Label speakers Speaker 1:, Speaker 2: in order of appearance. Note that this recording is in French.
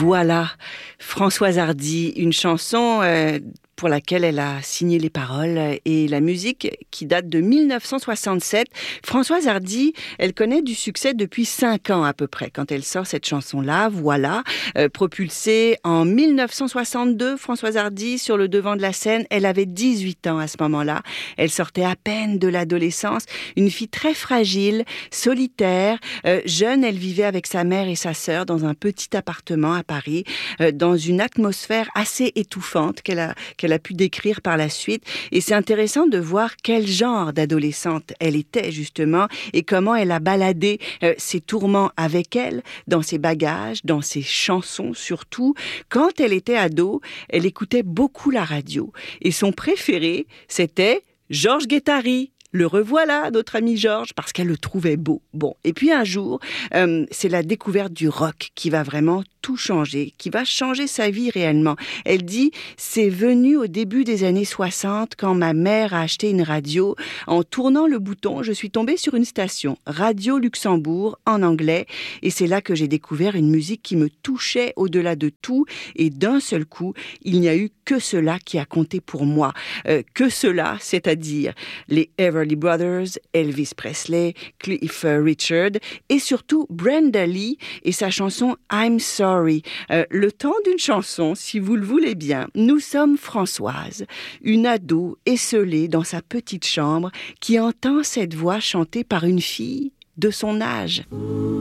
Speaker 1: Voilà, Françoise Hardy, une chanson pour laquelle elle a signé les paroles et la musique qui date de 1967. Françoise Hardy, elle connaît du succès depuis 5 ans à peu près quand elle sort cette chanson-là, voilà, propulsée en 1962, Françoise Hardy sur le devant de la scène, elle avait 18 ans à ce moment-là, elle sortait à peine de l'adolescence, une fille très fragile, solitaire, jeune, elle vivait avec sa mère et sa sœur dans un petit appartement à Paris, dans une atmosphère assez étouffante qu'elle a pu décrire par la suite. Et c'est intéressant de voir quel genre d'adolescente elle était justement et comment elle a baladé ses tourments avec elle, dans ses bagages, dans ses chansons surtout. Quand elle était ado, elle écoutait beaucoup la radio. Et son préféré, c'était Georges Guettari. Le revoilà, notre ami Georges, parce qu'elle le trouvait beau. Bon, et puis un jour, c'est la découverte du rock qui va vraiment tout changer, qui va changer sa vie réellement. Elle dit, c'est venu au début des années 60 quand ma mère a acheté une radio. En tournant le bouton, je suis tombée sur une station, Radio Luxembourg, en anglais, et c'est là que j'ai découvert une musique qui me touchait au-delà de tout, et d'un seul coup, il n'y a eu que cela qui a compté pour moi. Que cela, c'est-à-dire les Everly Brothers, Elvis Presley, Cliff Richard, et surtout Brenda Lee et sa chanson I'm Sorry. Le temps d'une chanson, si vous le voulez bien. Nous sommes Françoise, une ado esseulée dans sa petite chambre qui entend cette voix chantée par une fille de son âge.